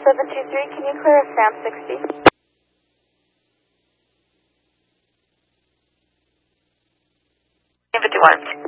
723, can you clear a SAM 60? 51.